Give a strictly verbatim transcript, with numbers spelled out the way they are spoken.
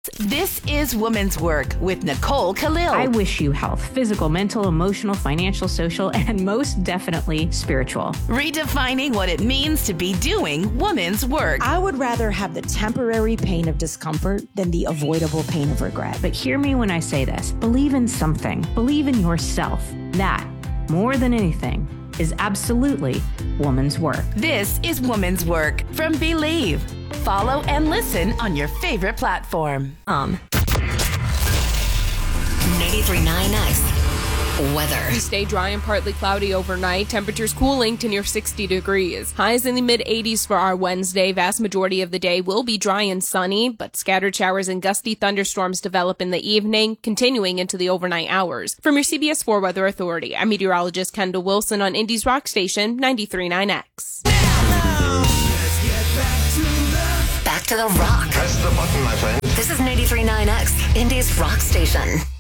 This is Woman's Work with Nicole Khalil. I wish you health, physical, mental, emotional, financial, social, and most definitely spiritual. Redefining what it means to be doing woman's work. I would rather have the temporary pain of discomfort than the avoidable pain of regret. But hear me when I say this. Believe in something. Believe in yourself. That, more than anything, is absolutely woman's work. This is Woman's Work from Believe. Follow and listen on your favorite platform. Um. ninety-three point nine X weather. We stay dry and partly cloudy overnight. Temperatures cooling to near sixty degrees. Highs in the mid eighties for our Wednesday. Vast majority of the day will be dry and sunny, but scattered showers and gusty thunderstorms develop in the evening, continuing into the overnight hours. From your C B S four Weather Authority, I'm meteorologist Kendall Wilson on Indy's Rock Station ninety-three point nine X. Back to the rock. Press the button, my friend. This is ninety-three point nine X, Indy's Rock Station.